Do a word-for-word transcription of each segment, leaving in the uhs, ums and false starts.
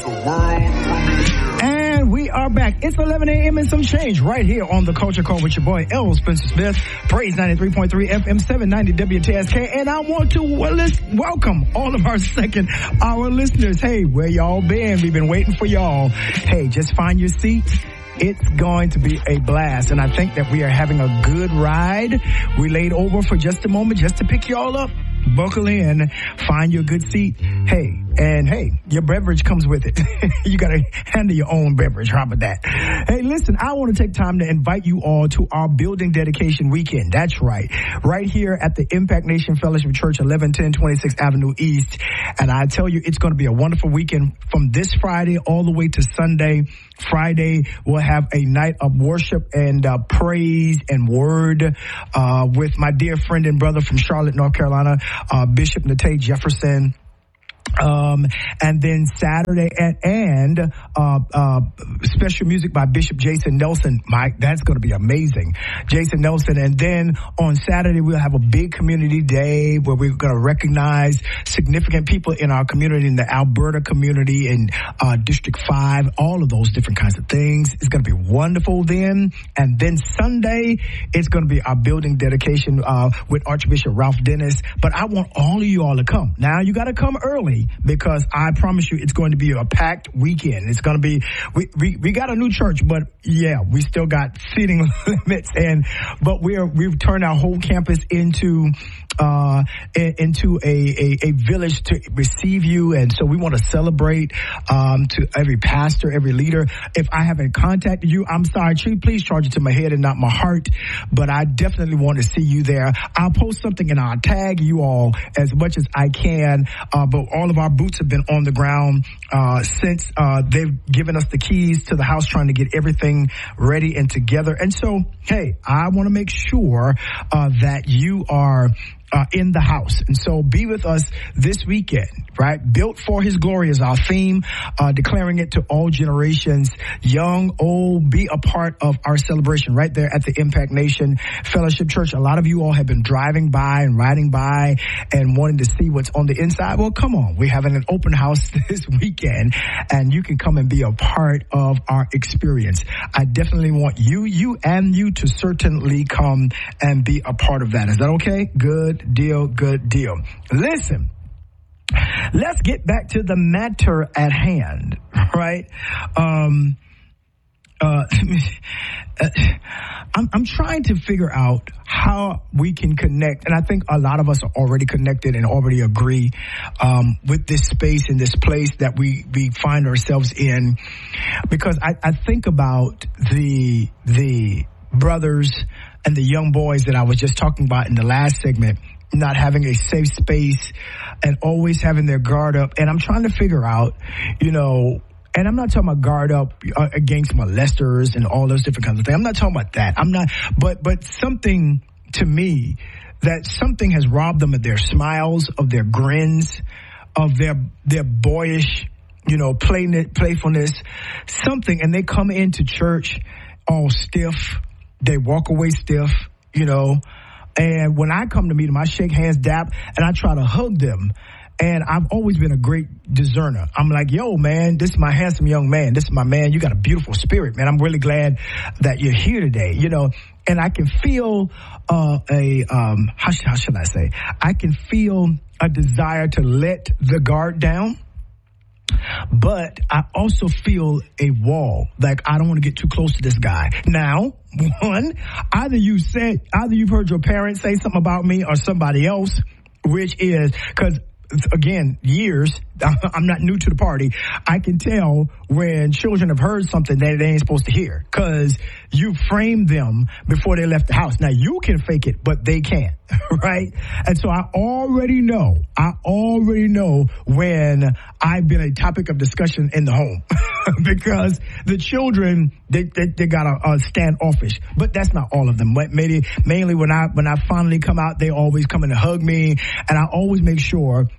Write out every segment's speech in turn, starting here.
And we are back. It's eleven a.m. and some change right here on The Culture Call with your boy, L. Spencer Smith. Praise ninety-three point three F M, seven ninety W T S K. And I want to well, welcome all of our second hour listeners. Hey, where y'all been? We've been waiting for y'all. Hey, just find your seats. It's going to be a blast. And I think that we are having a good ride. We laid over for just a moment just to pick y'all up. Buckle in, find your good seat. Hey, and hey, your beverage comes with it. You got to handle your own beverage. How about that? Hey, listen, I want to take time to invite you all to our building dedication weekend. That's right. Right here at the Impact Nation Fellowship Church, eleven ten twenty-sixth Avenue East. And I tell you, it's going to be a wonderful weekend from this Friday all the way to Sunday. Friday, we'll have a night of worship and uh, praise and word uh, with my dear friend and brother from Charlotte, North Carolina, uh, Bishop Nate Jefferson. Um, and then Saturday and, and, uh, uh, special music by Bishop Jason Nelson. Mike, that's going to be amazing. Jason Nelson. And then on Saturday, we'll have a big community day where we're going to recognize significant people in our community, in the Alberta community, in, uh, District five, all of those different kinds of things. It's going to be wonderful then. And then Sunday, it's going to be our building dedication, uh, with Archbishop Ralph Dennis. But I want all of you all to come. Now, you got to come early, because I promise you it's going to be a packed weekend. It's going to be, we, we, we got a new church, but yeah, we still got seating limits, and, but we're, we've turned our whole campus into, uh, into a, a, a village to receive you. And so we want to celebrate, um, to every pastor, every leader. If I haven't contacted you, I'm sorry, please charge it to my head and not my heart, but I definitely want to see you there. I'll post something and I'll tag you all as much as I can, uh, but all of our boots have been on the ground uh since uh they've given us the keys to the house, trying to get everything ready and together. And so, hey, I want to make sure uh that you are Uh, in the house. And so be with us this weekend, right? Built for His glory is our theme, uh, declaring it to all generations, young, old, be a part of our celebration right there at the Impact Nation Fellowship Church. A lot of you all have been driving by and riding by and wanting to see what's on the inside. Well, come on. We're having an open house this weekend, and you can come and be a part of our experience. I definitely want you, you and you to certainly come and be a part of that. Is that okay? Good deal, good deal. Listen, let's get back to the matter at hand, right? Um, uh, I'm, I'm trying to figure out how we can connect, and I think a lot of us are already connected and already agree um, with this space and this place that we, we find ourselves in, because I, I think about the the brothers and the young boys that I was just talking about in the last segment, not having a safe space and always having their guard up. And I'm trying to figure out, you know, and I'm not talking about guard up uh, against molesters and all those different kinds of things. I'm not talking about that. I'm not, but, but something to me, that something has robbed them of their smiles, of their grins, of their, their boyish, you know, play, playfulness, something. And they come into church all stiff. They walk away stiff, you know. And when I come to meet them, I shake hands, dap, and I try to hug them. And I've always been a great discerner. I'm like, yo, man, this is my handsome young man. This is my man. You got a beautiful spirit, man. I'm really glad that you're here today, you know. And I can feel uh, a, um, how, sh- how should I say? I can feel a desire to let the guard down. But I also feel a wall, like I don't want to get too close to this guy. Now, one, either you said, either you've heard your parents say something about me or somebody else, which is, because again, years, I'm not new to the party. I can tell when children have heard something that they ain't supposed to hear, because you framed them before they left the house. Now, you can fake it, but they can't, right? And so I already know, I already know when I've been a topic of discussion in the home because the children, they, they, they got a, a standoffish, but that's not all of them. But maybe, mainly when I, when I finally come out, they always come in to hug me, and I always make sure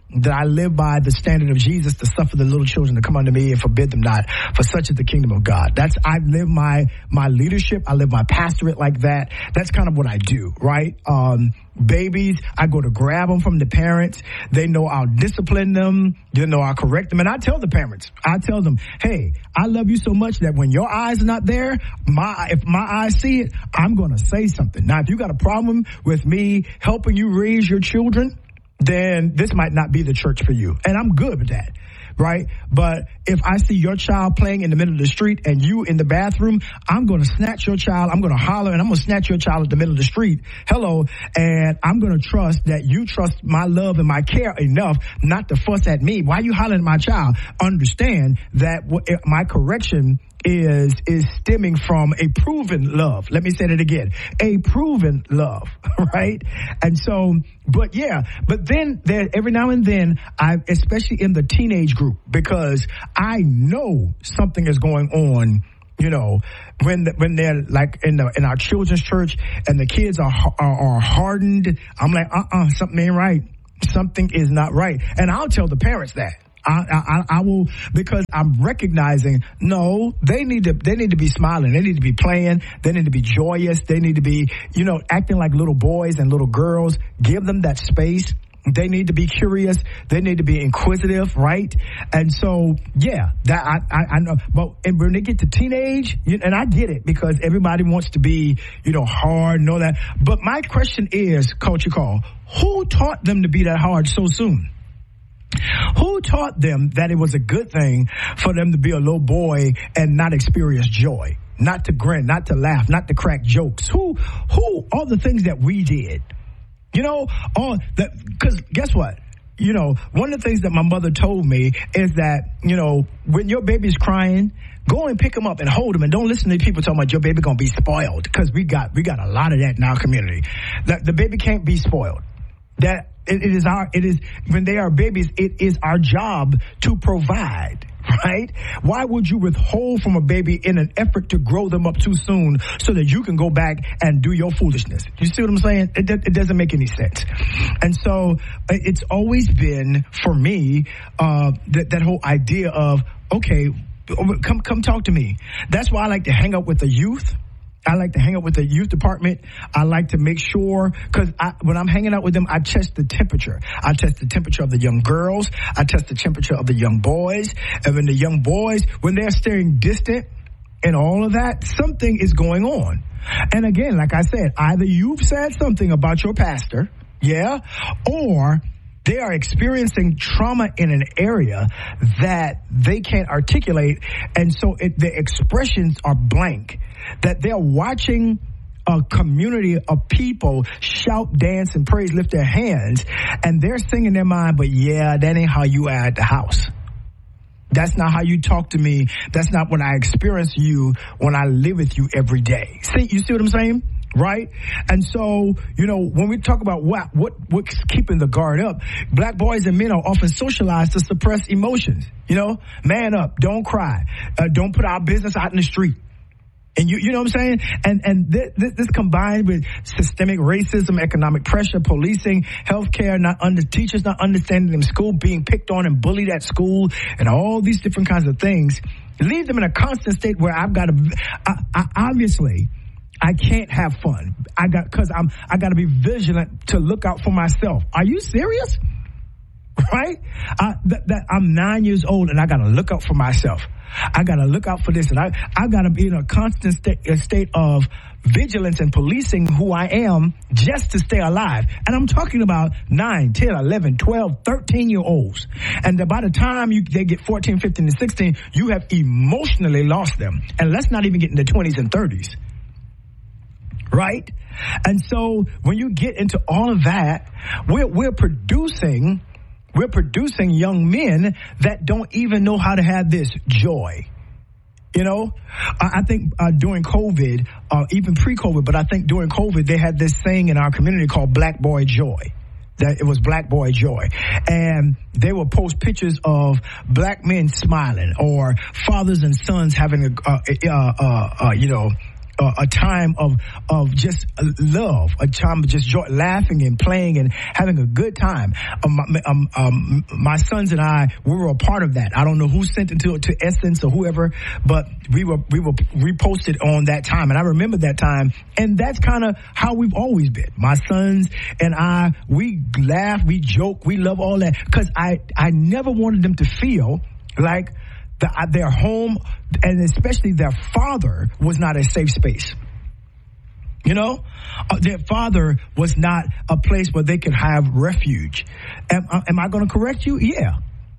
that I live by the standard of Jesus to suffer the little children to come unto me and forbid them not, for such is the kingdom of God. That's, I live my, my leadership. I live my pastorate like that. That's kind of what I do, right? Um, babies, I go to grab them from the parents. They know I'll discipline them. They know I'll correct them. And I tell the parents, I tell them, hey, I love you so much that when your eyes are not there, my, if my eyes see it, I'm going to say something. Now, if you got a problem with me helping you raise your children, then this might not be the church for you. And I'm good with that, right? But if I see your child playing in the middle of the street and you in the bathroom, I'm going to snatch your child. I'm going to holler and I'm going to snatch your child at the middle of the street. Hello. And I'm going to trust that you trust my love and my care enough not to fuss at me. Why are you hollering at my child? Understand that my correction is is stemming from a proven love. Let me say that again. A proven love, right? And so, but yeah, but then there, every now and then, I, especially in the teenage group, because I know something is going on, you know, when the, when they're like in the in our children's church and the kids are are, are hardened. I'm like, uh-uh, something ain't right. Something is not right. And I'll tell the parents that. I, I, I will, because I'm recognizing, no, they need to, they need to be smiling. They need to be playing. They need to be joyous. They need to be, you know, acting like little boys and little girls. Give them that space. They need to be curious. They need to be inquisitive, right? And so, yeah, that I, I, I know. But and when they get to teenage, you, and I get it because everybody wants to be, you know, hard and all that. But my question is, Culture Call, who taught them to be that hard so soon? Who taught them that it was a good thing for them to be a little boy and not experience joy, not to grin, not to laugh, not to crack jokes? Who, who, all the things that we did, you know, all that, because guess what? You know, one of the things that my mother told me is that, you know, when your baby's crying, go and pick him up and hold him, and don't listen to people talking about your baby gonna be spoiled, because we got, we got a lot of that in our community. That the baby can't be spoiled. That it, it is our, it is, when they are babies, it is our job to provide, right? Why would you withhold from a baby in an effort to grow them up too soon so that you can go back and do your foolishness? You see what I'm saying? It, it doesn't make any sense. And so it's always been, for me, uh, that, that whole idea of, okay, come, come talk to me. That's why I like to hang out with the youth. I like to hang out with the youth department. I like to make sure, because when I'm hanging out with them, I test the temperature. I test the temperature of the young girls. I test the temperature of the young boys. And when the young boys, when they're staring distant and all of that, something is going on. And again, like I said, either you've said something about your pastor, yeah, or they are experiencing trauma in an area that they can't articulate. And so it, the expressions are blank. That they're watching a community of people shout, dance, and praise, lift their hands, and they're singing in their mind, but yeah, that ain't how you are at the house. That's not how you talk to me. That's not when I experience you when I live with you every day. See, you see what I'm saying? Right? And so, you know, when we talk about what, what, what's keeping the guard up, black boys and men are often socialized to suppress emotions. You know, man up, don't cry, uh, don't put our business out in the street. And you, you know what I'm saying? And, and this, this, this combined with systemic racism, economic pressure, policing, healthcare, not under, teachers not understanding them, school being picked on and bullied at school, and all these different kinds of things, leave them in a constant state where I've got to, I, I, obviously, I can't have fun. I got, cause I'm, I got to be vigilant to look out for myself. Are you serious? Right? I, that, that I'm nine years old and I got to look out for myself. I got to look out for this, and I, I got to be in a constant state, a state of vigilance and policing who I am just to stay alive. And I'm talking about nine, ten, eleven, twelve, thirteen year olds. And by the time you, they get fourteen, fifteen, and sixteen, you have emotionally lost them. And let's not even get into twenties and thirties. Right? And so when you get into all of that, we're, we're producing We're producing young men that don't even know how to have this joy. You know, I, I think uh, during COVID, uh, even pre-COVID, but I think during COVID, they had this thing in our community called Black Boy Joy. That it was Black Boy Joy. And they would post pictures of black men smiling, or fathers and sons having a, uh, uh, uh, uh, you know, uh, a time of of just love, a time of just joy, laughing and playing and having a good time. Um, um, um, my sons and I, we were a part of that. I don't know who sent it to, to Essence or whoever, but we were we were reposted on that time, and I remember that time. And that's kind of how we've always been. My sons and I, we laugh, we joke, we love all that, because I I never wanted them to feel like the, their home, and especially their father, was not a safe space. You know, uh, their father was not a place where they could have refuge. Am, uh, am I going to correct you? Yeah.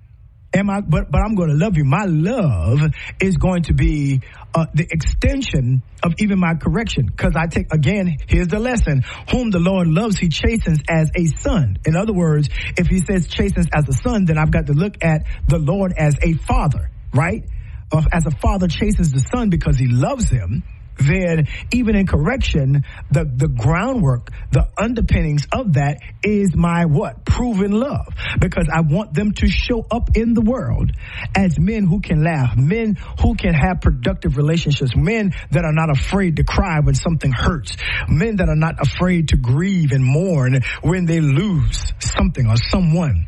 Am I? But but I'm going to love you. My love is going to be uh, the extension of even my correction. Because I take, again, here's the lesson: whom the Lord loves, He chastens as a son. In other words, if He says chastens as a son, then I've got to look at the Lord as a father, right? Uh, as a father chastens the son because He loves him. Then even in correction, the, the groundwork, the underpinnings of that is my what? Proven love. Because I want them to show up in the world as men who can laugh, men who can have productive relationships, men that are not afraid to cry when something hurts, men that are not afraid to grieve and mourn when they lose something or someone.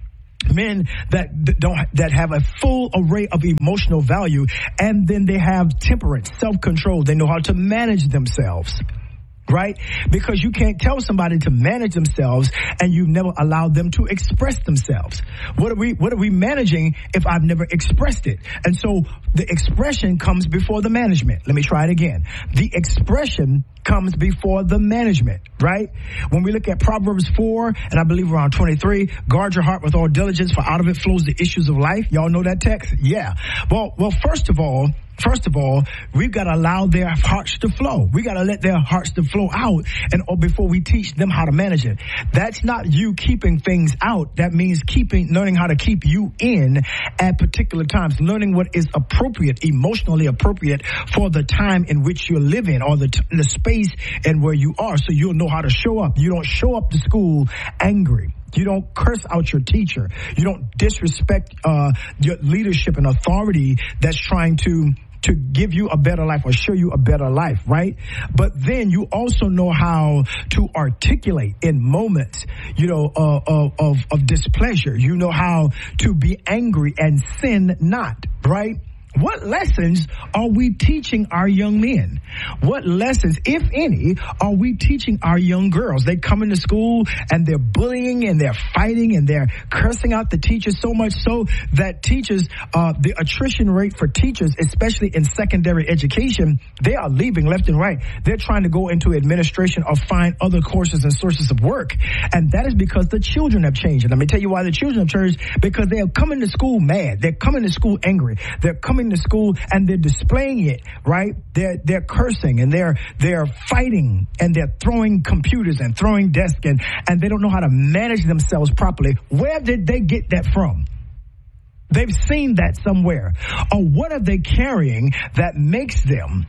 Men that don't that have a full array of emotional value, and then they have temperance, self-control. They know how to manage themselves, right? Because you can't tell somebody to manage themselves and you've never allowed them to express themselves. What are we what are we managing if I've never expressed it? And so the expression comes before the management. Let me try it again. The expression comes before the management, right? When we look at Proverbs four, and I believe around twenty-three, guard your heart with all diligence, for out of it flows the issues of life. Y'all know that text? Yeah. Well, well, first of all, First of all, we've got to allow their hearts to flow. We got to let their hearts to flow out, and or before we teach them how to manage it. That's not you keeping things out. That means keeping, learning how to keep you in at particular times, learning what is appropriate, emotionally appropriate for the time in which you're living, or the, t- the space and where you are, so you'll know how to show up. You don't show up to school angry. You don't curse out your teacher. You don't disrespect uh, your leadership and authority that's trying to to give you a better life or show you a better life, right? But then you also know how to articulate in moments, you know, uh, of, of, of displeasure. You know how to be angry and sin not, right? What lessons are we teaching our young men? What lessons, if any, are we teaching our young girls? They come into school and they're bullying and they're fighting and they're cursing out the teachers, so much so that teachers, uh, the attrition rate for teachers, especially in secondary education, they are leaving left and right. They're trying to go into administration or find other courses and sources of work. And that is because the children have changed. And let me tell you why the children have changed: because they are coming to school mad. They're coming to school angry. They're coming to school and they're displaying it, right? They're they're cursing and they're they're fighting and they're throwing computers and throwing desks, and and they don't know how to manage themselves properly. Where did they get that from? They've seen that somewhere. Or what are they carrying that makes them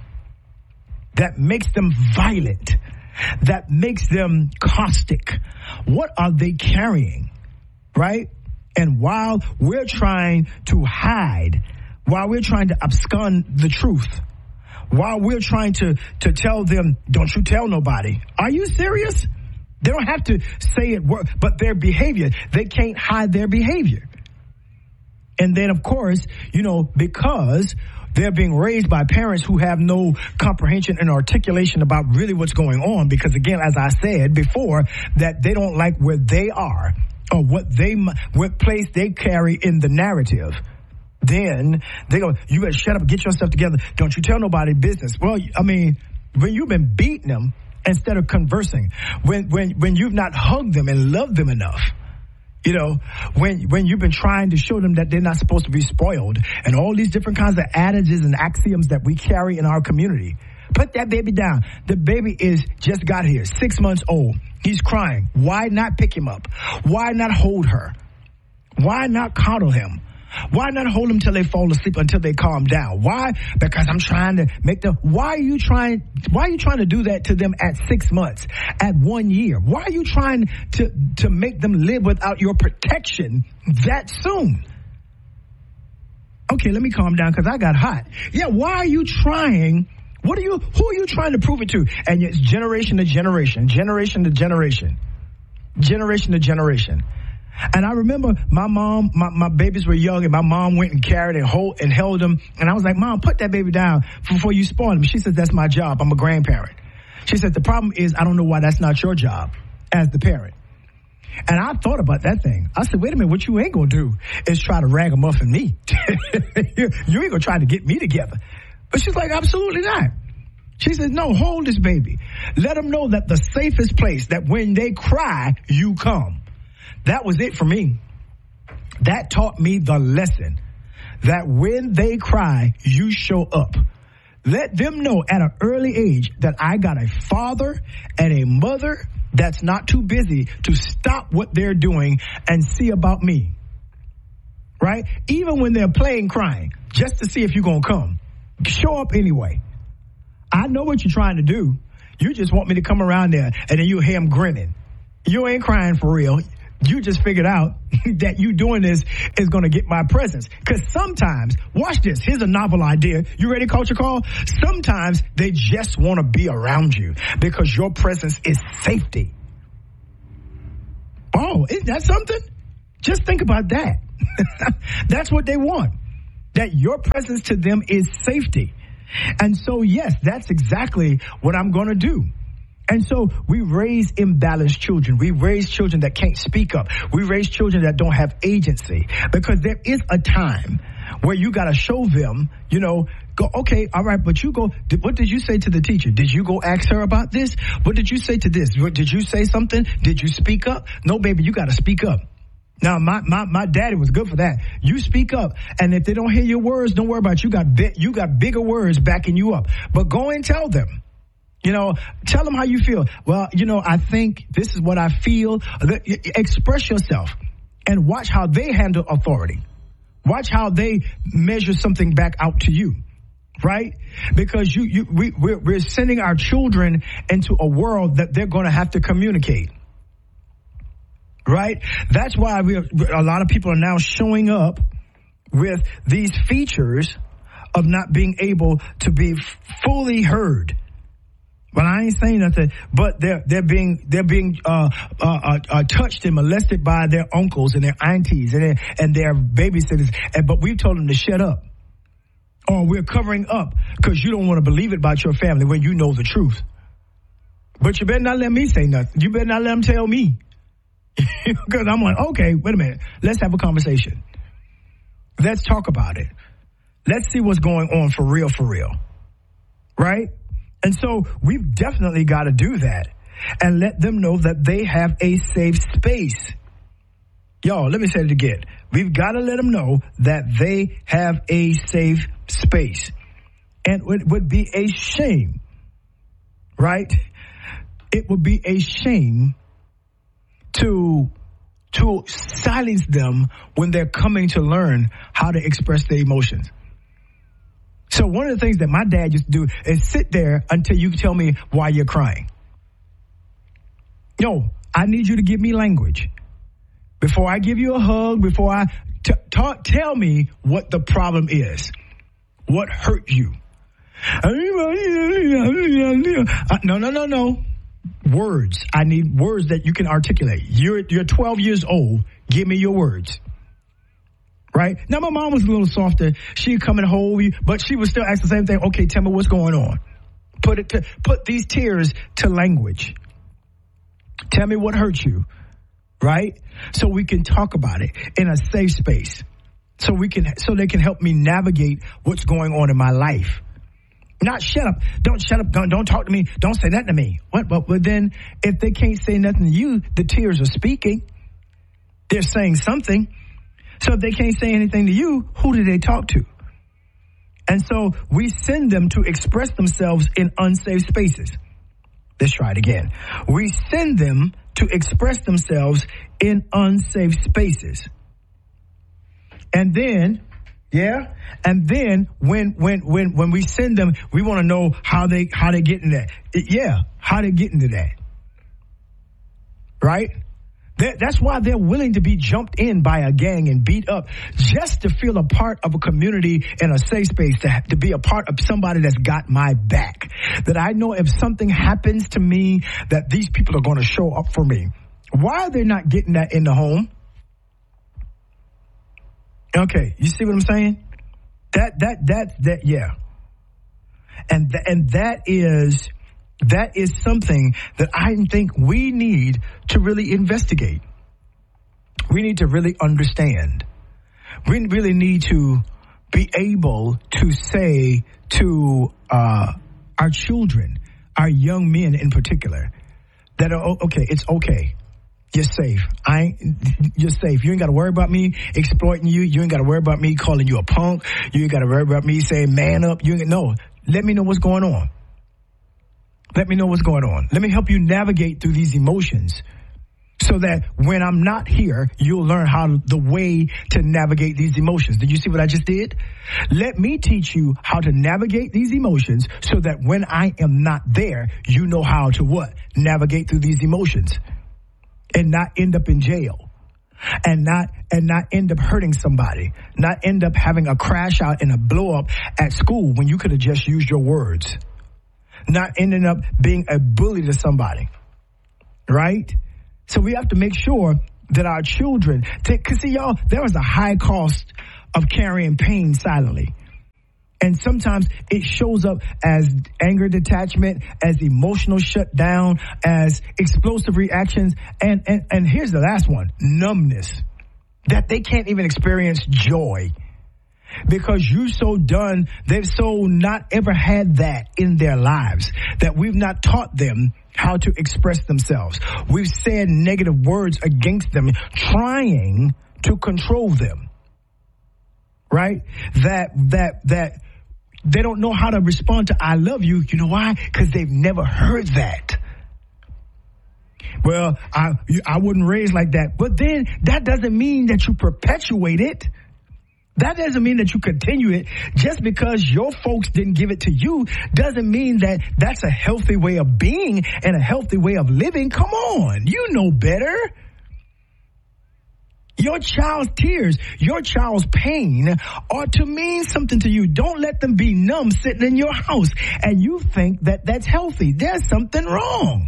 that makes them violent, that makes them caustic? What are they carrying, right? And while we're trying to hide, while we're trying to abscond the truth, while we're trying to, to tell them, don't you tell nobody. Are you serious? They don't have to say it, but their behavior, they can't hide their behavior. And then, of course, you know, because they're being raised by parents who have no comprehension and articulation about really what's going on. Because, again, as I said before, that they don't like where they are or what they, what place they carry in the narrative. Then they go, you better shut up and get yourself together. Don't you tell nobody business. Well, I mean, when you've been beating them instead of conversing, when when when you've not hugged them and loved them enough, you know, when when you've been trying to show them that they're not supposed to be spoiled, and all these different kinds of adages and axioms that we carry in our community. Put that baby down. The baby is just got here, six months old. He's crying. Why not pick him up? Why not hold her? Why not coddle him? Why not hold them till they fall asleep, until they calm down? Why? Because I'm trying to make them. Why are you trying? Why are you trying to do that to them at six months, at one year? Why are you trying to to make them live without your protection that soon? Okay, let me calm down because I got hot. Yeah, why are you trying? What are you, who are you trying to prove it to? And it's generation to generation, generation to generation, generation to generation. And I remember my mom, my, my babies were young, and my mom went and carried and hold and held them. And I was like, Mom, put that baby down before you spawn him. She said, that's my job. I'm a grandparent. She said, the problem is I don't know why that's not your job as the parent. And I thought about that thing. I said, wait a minute, what you ain't going to do is try to ragamuffin me. you, you ain't going to try to get me together. But she's like, absolutely not. She says, no, hold this baby. Let them know that the safest place, that when they cry, you come. That was it for me. That taught me the lesson that when they cry, you show up. Let them know at an early age that I got a father and a mother that's not too busy to stop what they're doing and see about me. Right? Even when they're playing crying, just to see if you're going to come. Show up anyway. I know what you're trying to do. You just want me to come around there and then you hear him grinning. You ain't crying for real. You just figured out that you doing this is going to get my presence. Because sometimes, watch this. Here's a novel idea. You ready, Culture Call? Sometimes they just want to be around you because your presence is safety. Oh, isn't that something? Just think about that. That's what they want. That your presence to them is safety. And so, yes, that's exactly what I'm going to do. And so we raise imbalanced children. We raise children that can't speak up. We raise children that don't have agency, because there is a time where you got to show them, you know, go, okay, all right, but you go, did, what did you say to the teacher? Did you go ask her about this? What did you say to this? Did you say something? Did you speak up? No, baby, you got to speak up. Now, my, my, my daddy was good for that. You speak up, and if they don't hear your words, don't worry about it. You got, bi- you got bigger words backing you up. But go and tell them. You know, tell them how you feel. Well, you know, I think this is what I feel. Express yourself and watch how they handle authority. Watch how they measure something back out to you, right? Because you, you, we, we're, we're sending our children into a world that they're going to have to communicate, right? That's why we are, a lot of people are now showing up with these features of not being able to be fully heard. But I ain't saying nothing. But they're they're being they're being uh, uh, uh, uh, touched and molested by their uncles and their aunties and their, and their babysitters. And but we've told them to shut up, or we're covering up because you don't want to believe it about your family when you know the truth. But you better not let me say nothing. You better not let them tell me, because I'm like, okay, wait a minute. Let's have a conversation. Let's talk about it. Let's see what's going on for real, for real, right? And so we've definitely got to do that and let them know that they have a safe space. Y'all, let me say it again. We've got to let them know that they have a safe space. And it would be a shame, right? It would be a shame to, to silence them when they're coming to learn how to express their emotions. So one of the things that my dad used to do is sit there until you tell me why you're crying. No, I need you to give me language. Before I give you a hug, before I t- talk, tell me what the problem is. What hurt you? Uh, no, no, no, no. Words. I need words that you can articulate. You're, you're twelve years old. Give me your words. Right? Now, my mom was a little softer. She'd come and hold you, but she would still ask the same thing. Okay, tell me what's going on. Put it to, put these tears to language. Tell me what hurt you. Right? So we can talk about it in a safe space. So we can, so they can help me navigate what's going on in my life. Not shut up. Don't shut up. Don't, don't talk to me. Don't say nothing to me. What? But, but then if they can't say nothing to you, the tears are speaking. They're saying something. So if they can't say anything to you, who do they talk to? And so we send them to express themselves in unsafe spaces. Let's try it again. We send them to express themselves in unsafe spaces. And then, yeah, and then when when when when we send them, we want to know how they how they get into that. Yeah, how they get into that. Right? They're, that's why they're willing to be jumped in by a gang and beat up just to feel a part of a community and a safe space, to, to be a part of somebody that's got my back. That I know if something happens to me, that these people are going to show up for me. Why are they not getting that in the home? Okay, you see what I'm saying? That, that, that, that, yeah. And, th- and that is, that is something that I think we need to really investigate. We need to really understand. We really need to be able to say to, uh, our children, our young men in particular, that are, okay, it's okay. You're safe. I ain't, you're safe. You ain't got to worry about me exploiting you. You ain't got to worry about me calling you a punk. You ain't got to worry about me saying man up. You ain't, no, let me know what's going on. Let me know what's going on. Let me help you navigate through these emotions so that when I'm not here, you'll learn how to, the way to navigate these emotions. Did you see what I just did? Let me teach you how to navigate these emotions so that when I am not there, you know how to what? Navigate through these emotions. And not end up in jail, and not and not end up hurting somebody, not end up having a crash out and a blow up at school when you could have just used your words, not ending up being a bully to somebody, right? So we have to make sure that our children, because see y'all, there is a high cost of carrying pain silently. And sometimes it shows up as anger detachment, as emotional shutdown, as explosive reactions. And, and, and here's the last one, numbness. That they can't even experience joy. Because you're so done, they've so not ever had that in their lives, that we've not taught them how to express themselves. We've said negative words against them, trying to control them. Right? That, that, that, they don't know how to respond to I love you. You know why? Because they've never heard that. Well, I I wouldn't raise like that. But then that doesn't mean that you perpetuate it. That doesn't mean that you continue it. Just because your folks didn't give it to you doesn't mean that that's a healthy way of being and a healthy way of living. Come on. You know better. Your child's tears, your child's pain ought to mean something to you. Don't let them be numb sitting in your house and you think that that's healthy. There's something wrong.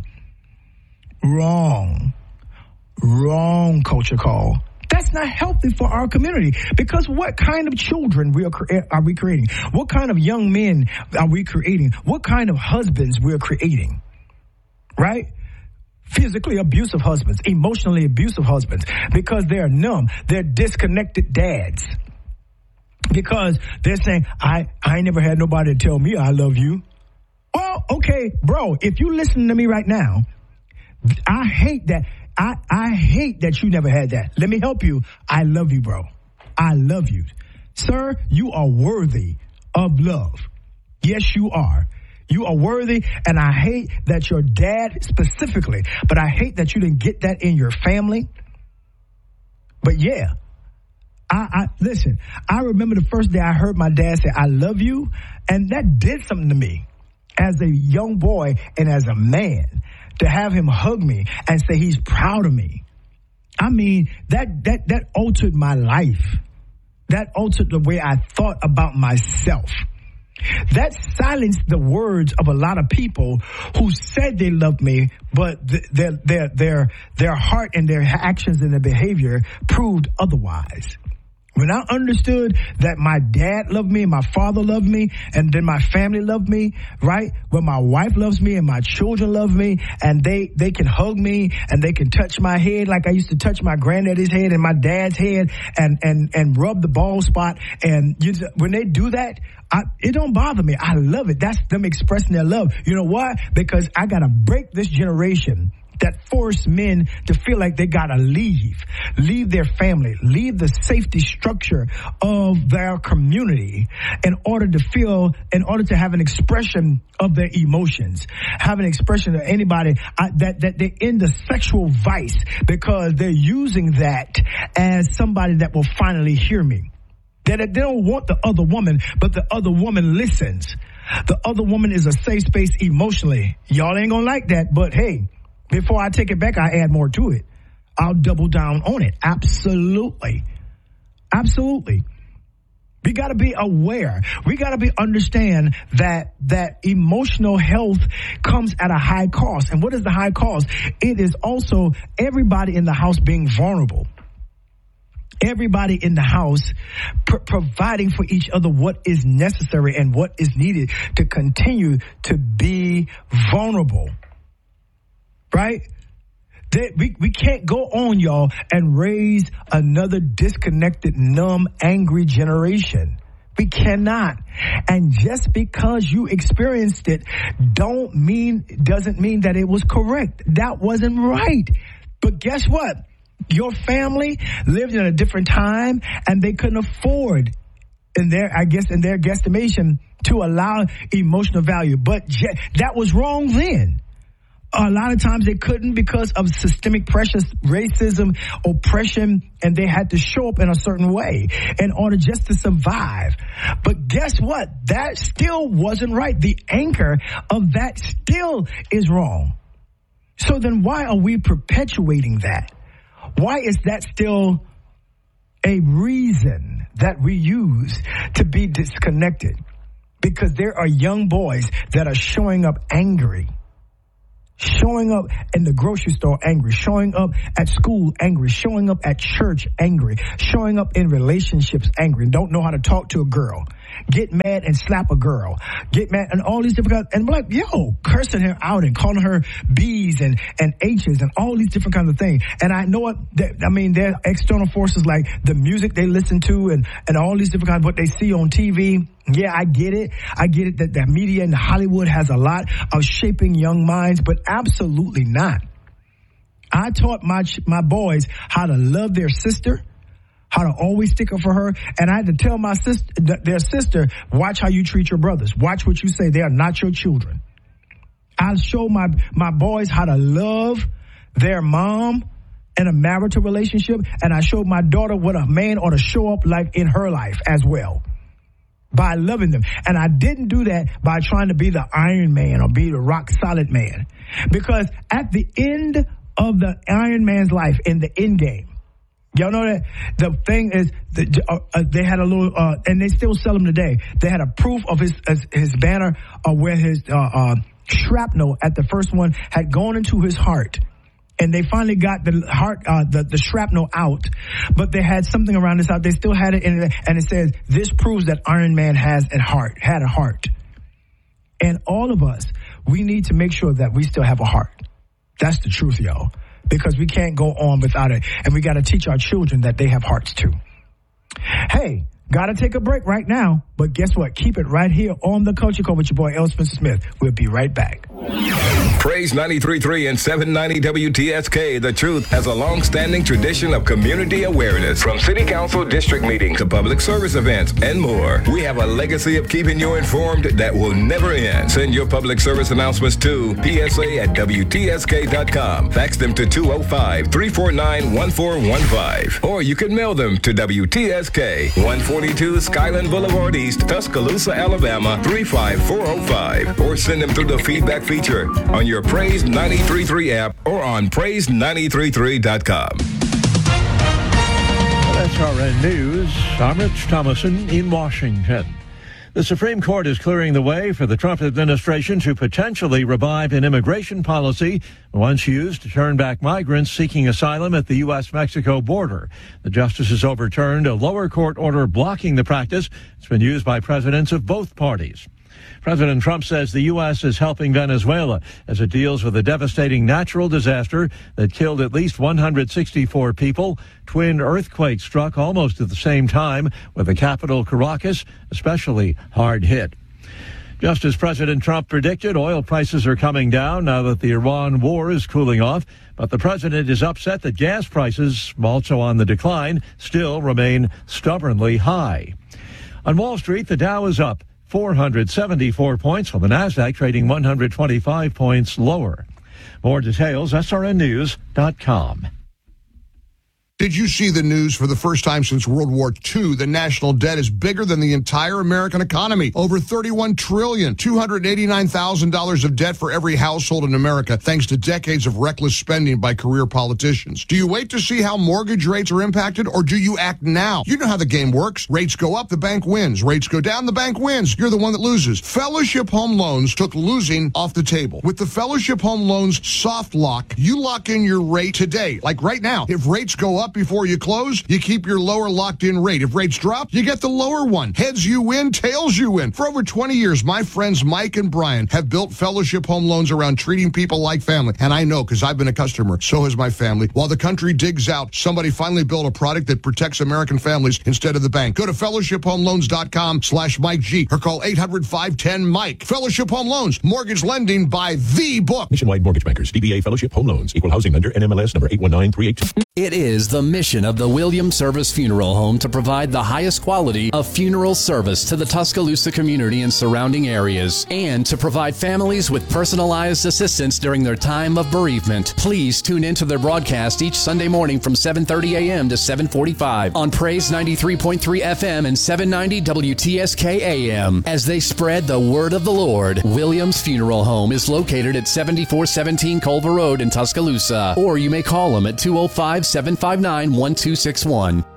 Wrong. Wrong, Culture Call. That's not healthy for our community, because what kind of children we are, cre- are we creating? What kind of young men are we creating? What kind of husbands we're creating? Right? Physically abusive husbands, emotionally abusive husbands, because they're numb. They're disconnected dads. Because they're saying, I, I ain't never had nobody to tell me I love you. Well, okay, bro, if you listen to me right now, I hate that. I, I hate that you never had that. Let me help you. I love you, bro. I love you. Sir, you are worthy of love. Yes, you are. You are worthy, and I hate that your dad specifically, but I hate that you didn't get that in your family. But yeah, I, I listen, I remember the first day I heard my dad say, I love you, and that did something to me as a young boy and as a man, to have him hug me and say he's proud of me. I mean, that, that, that altered my life. That altered the way I thought about myself. That silenced the words of a lot of people who said they loved me, but th- their their their their heart and their actions and their behavior proved otherwise. When I understood that my dad loved me, my father loved me, and then my family loved me, right? When my wife loves me and my children love me, and they, they can hug me and they can touch my head like I used to touch my granddaddy's head and my dad's head and, and, and rub the bald spot. And you, when they do that, I, it don't bother me. I love it. That's them expressing their love. You know why? Because I got to break this generation that force men to feel like they gotta leave, leave their family, leave the safety structure of their community in order to feel, in order to have an expression of their emotions, have an expression of anybody uh, that, that they're in the sexual vice because they're using that as somebody that will finally hear me. That they don't want the other woman, but the other woman listens. The other woman is a safe space emotionally. Y'all ain't gonna like that, but hey, before I take it back, I add more to it. I'll double down on it. Absolutely. Absolutely. We got to be aware. We got to be understand that that emotional health comes at a high cost. And what is the high cost? It is also everybody in the house being vulnerable. Everybody in the house pr- providing for each other what is necessary and what is needed to continue to be vulnerable. Right? We, we can't go on, y'all, and raise another disconnected, numb, angry generation. We cannot. And just because you experienced it don't mean, doesn't mean that it was correct. That wasn't right. But guess what? Your family lived in a different time and they couldn't afford, in their, I guess, in their guesstimation, to allow emotional value. But je- that was wrong then. A lot of times they couldn't because of systemic pressure, racism, oppression, and they had to show up in a certain way in order just to survive. But guess what? That still wasn't right. The anchor of that still is wrong. So then why are we perpetuating that? Why is that still a reason that we use to be disconnected? Because there are young boys that are showing up angry. Showing up in the grocery store angry, showing up at school angry, showing up at church angry, showing up in relationships angry, don't know how to talk to a girl, get mad and slap a girl, get mad and all these different, and we're like, yo, cursing her out and calling her B's and, and H's and all these different kinds of things. And I know what, that, I mean, there are external forces like the music they listen to and, and all these different kinds of what they see on T V. Yeah, I get it. I get it that the media in Hollywood has a lot of shaping young minds, but absolutely not. I taught my my boys how to love their sister, how to always stick up for her, and I had to tell my sister, their sister, watch how you treat your brothers. Watch what you say. They are not your children. I show my my boys how to love their mom in a marital relationship, and I showed my daughter what a man ought to show up like in her life as well. By loving them. And I didn't do that by trying to be the Iron Man or be the rock solid man. Because at the end of the Iron Man's life, in the end game, y'all know that the thing is, the, uh, uh, they had a little, uh, and they still sell them today. They had a proof of his his, his banner uh, where his uh, uh, shrapnel at the first one had gone into his heart. And they finally got the heart, uh, the, the shrapnel out, but they had something around this out. They still had it in it, and it says, this proves that Iron Man has a heart, had a heart. And all of us, we need to make sure that we still have a heart. That's the truth, y'all, because we can't go on without it. And we got to teach our children that they have hearts too. Hey, got to take a break right now, but guess what? Keep it right here on The Culture Code with your boy, L. Spencer Smith. We'll be right back. Praise ninety-three point three and seven ninety W T S K, The Truth, has a long-standing tradition of community awareness. From city council district meetings to public service events and more, we have a legacy of keeping you informed that will never end. Send your public service announcements to P S A at W T S K dot com. Fax them to two oh five, three four nine, one four one five. Or you can mail them to W T S K, one forty-two Skyland Boulevard East, Tuscaloosa, Alabama, three five four oh five. Or send them through the feedback feature on your Praise ninety-three point three app or on praise nine three three dot com. That's R N News. I'm Rich Thomason in Washington. The Supreme Court is clearing the way for the Trump administration to potentially revive an immigration policy once used to turn back migrants seeking asylum at the U S Mexico border. The justices overturned a lower court order blocking the practice. It's been used by presidents of both parties. President Trump says the U S is helping Venezuela as it deals with a devastating natural disaster that killed at least one hundred sixty-four people. Twin earthquakes struck almost at the same time, with the capital, Caracas, especially hard hit. Just as President Trump predicted, oil prices are coming down now that the Iran war is cooling off. But the president is upset that gas prices, also on the decline, still remain stubbornly high. On Wall Street, the Dow is up four hundred seventy-four points, while the Nasdaq trading one hundred twenty-five points lower. More details, S R N news dot com. Did you see the news? For the first time since World War Two, the national debt is bigger than the entire American economy. Over thirty-one trillion dollars, two hundred eighty-nine thousand dollars of debt for every household in America, thanks to decades of reckless spending by career politicians. Do you wait to see how mortgage rates are impacted, or do you act now? You know how the game works. Rates go up, the bank wins. Rates go down, the bank wins. You're the one that loses. Fellowship Home Loans took losing off the table. With the Fellowship Home Loans soft lock, you lock in your rate today. Like right now, if rates go up before you close, you keep your lower locked-in rate. If rates drop, you get the lower one. Heads you win, tails you win. For over twenty years, my friends Mike and Brian have built Fellowship Home Loans around treating people like family. And I know, because I've been a customer. So has my family. While the country digs out, somebody finally built a product that protects American families instead of the bank. Go to fellowship home loans dot com slash Mike G or call eight hundred, five one zero, Mike. Fellowship Home Loans. Mortgage lending by the book. Nationwide Mortgage Bankers. D B A Fellowship Home Loans. Equal housing lender. N M L S number eight one nine three eight two. It is the mission of the Williams Service Funeral Home to provide the highest quality of funeral service to the Tuscaloosa community and surrounding areas, and to provide families with personalized assistance during their time of bereavement. Please tune in to their broadcast each Sunday morning from seven thirty a.m. to seven forty-five on Praise ninety-three point three F M and seven ninety W T S K A M as they spread the word of the Lord. Williams Funeral Home is located at seventy-four seventeen Culver Road in Tuscaloosa, or you may call them at two oh five, seven five nine, one two six one.